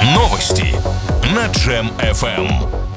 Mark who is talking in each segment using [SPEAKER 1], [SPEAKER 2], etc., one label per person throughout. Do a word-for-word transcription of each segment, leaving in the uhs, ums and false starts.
[SPEAKER 1] Новости на Джем эф эм.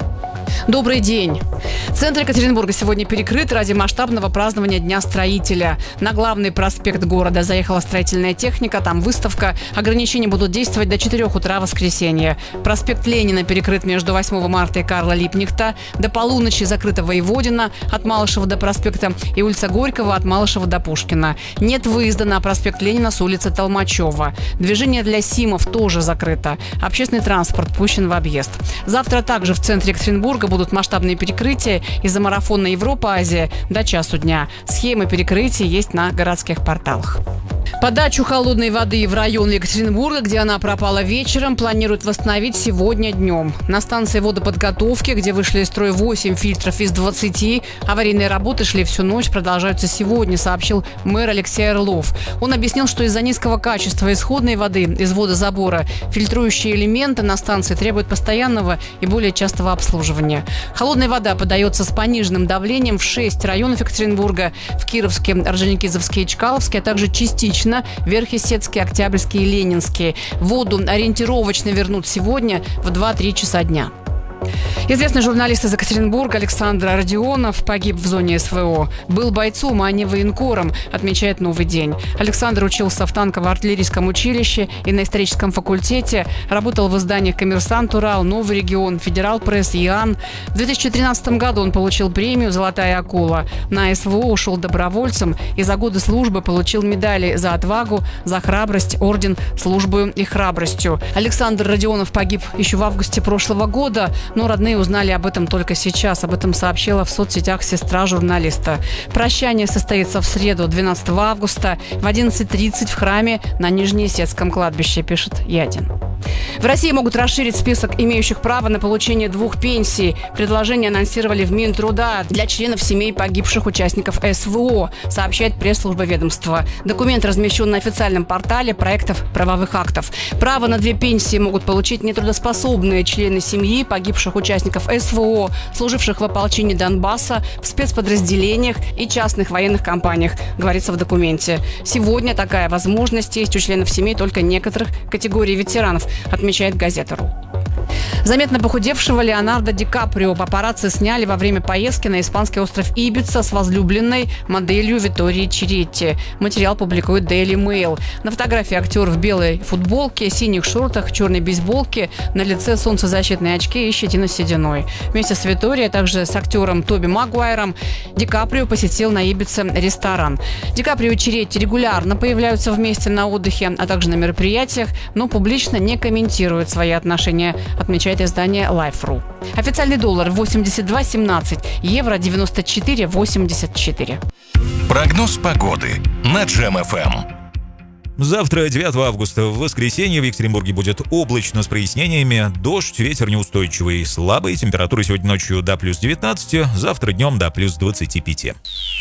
[SPEAKER 2] Добрый день. Центр Екатеринбурга сегодня перекрыт ради масштабного празднования Дня строителя. На главный проспект города заехала строительная техника, там выставка. Ограничения будут действовать до четырёх утра в воскресенье. Проспект Ленина перекрыт между восьмого марта и Карла Липкнехта. До полуночи закрыта Воеводина от Малышева до проспекта и улица Горького от Малышева до Пушкина. Нет выезда на проспект Ленина с улицы Толмачева. Движение для СИМов тоже закрыто. Общественный транспорт пущен в объезд. Завтра также в центре Екатеринбурга будут масштабные перекрытия из-за марафона Европа-Азия до часу дня. Схемы перекрытий есть на городских порталах. Подачу холодной воды в район Екатеринбурга, где она пропала вечером, планируют восстановить сегодня днем. На станции водоподготовки, где вышли из строя восемь фильтров из двадцати, аварийные работы шли всю ночь, продолжаются сегодня, сообщил мэр Алексей Орлов. Он объяснил, что из-за низкого качества исходной воды из водозабора фильтрующие элементы на станции требуют постоянного и более частого обслуживания. Холодная вода подается с пониженным давлением в шесть районов Екатеринбурга: в Кировске, Орджоникидзевске и Чкаловске, а также частично Верхесецкий, Октябрьский и Ленинский. Воду ориентировочно вернут сегодня в два-три часа дня. Известный журналист из Екатеринбурга Александр Родионов погиб в зоне СВО. Был бойцом, а не военкором, отмечает «Новый день». Александр учился в танково-артиллерийском училище и на историческом факультете, работал в изданиях «Коммерсант Урал», «Новый регион», «Федерал Пресс», «Ян». В две тысячи тринадцатом году он получил премию «Золотая акула». На СВО ушел добровольцем и за годы службы получил медали за отвагу, за храбрость, орден службою и храбростью. Александр Родионов погиб еще в августе прошлого года, но родные узнали об этом только сейчас. Об этом сообщила в соцсетях сестра журналиста. Прощание состоится в среду, двенадцатого августа, в одиннадцать тридцать в храме на Нижнеесецком кладбище, пишет Ядин. В России могут расширить список имеющих право на получение двух пенсий. Предложение анонсировали в Минтруда для членов семей погибших участников СВО, сообщает пресс-служба ведомства. Документ размещен на официальном портале проектов правовых актов. Право на две пенсии могут получить нетрудоспособные члены семьи погибших участников СВО, служивших в ополчении Донбасса, в спецподразделениях и частных военных компаниях, говорится в документе. Сегодня такая возможность есть у членов семей только некоторых категорий ветеранов, отмечает газета.ру. Заметно похудевшего Леонардо Ди Каприо папарацци сняли во время поездки на испанский остров Ибица с возлюбленной моделью Виторией Черетти. Материал публикует Daily Mail. На фотографии актер в белой футболке, синих шортах, черной бейсболке, на лице солнцезащитные очки и щетина с сединой. Вместе с Виторией, а также с актером Тоби Магуайром, Ди Каприо посетил на Ибице ресторан. Ди Каприо и Черетти регулярно появляются вместе на отдыхе, а также на мероприятиях, но публично не комментируют свои отношения, отмечает издание Life.ru. Официальный доллар восемьдесят два семнадцать, евро девяносто четыре восемьдесят четыре.
[SPEAKER 1] Прогноз погоды на Джем эф эм.
[SPEAKER 3] Завтра, девятого августа, в воскресенье в Екатеринбурге будет облачно с прояснениями, дождь, ветер неустойчивый, слабый, температура сегодня ночью до плюс девятнадцати, завтра днем до плюс двадцати пяти.